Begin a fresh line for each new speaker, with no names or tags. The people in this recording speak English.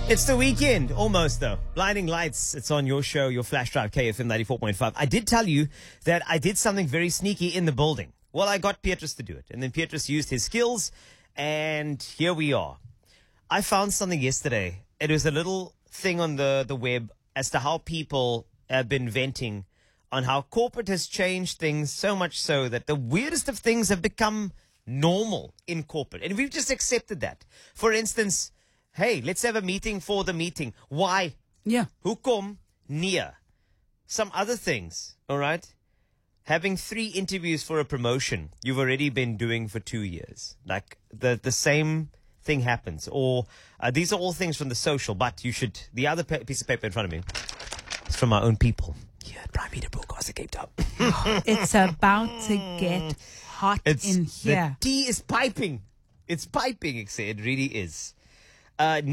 It's the weekend, almost though. Blinding Lights, it's on your show, your flash drive, KFM 94.5. I did tell you that I did something very sneaky in the building. Well, I got Petrus to do it, and then Petrus used his skills, and here we are. I found something yesterday. It was a little thing on the web as to how people have been venting on how corporate has changed things so much so that the weirdest of things have become normal in corporate. And we've just accepted that. For instance, hey, let's have a meeting for the meeting. Why?
Yeah.
Hoekom? Nee. Some other things, all right? Having 3 interviews for a promotion you've already been doing for 2 years. Like the same thing happens. Or these are all things from the social, but you should, the other piece of paper in front of me is from our own people here at Prime Media Broadcaster Cape Town.
It's about to get hot in here.
The tea is piping. It's piping, it really is.